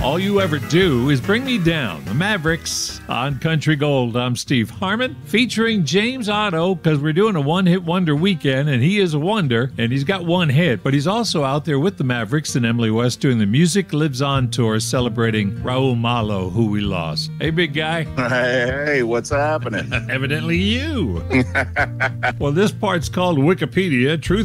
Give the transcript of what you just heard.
All You Ever Do Is Bring Me Down. The Mavericks on Country Gold. I'm Steve Harmon, featuring James Otto, because we're doing a one-hit wonder weekend, and he is a wonder, and he's got one hit, but he's also out there with the Mavericks and Emily West doing the Music Lives On tour, celebrating Raul Malo, who we lost. Hey, big guy. Hey, what's happening? Evidently you. Well, this part's called Wikipedia. Truth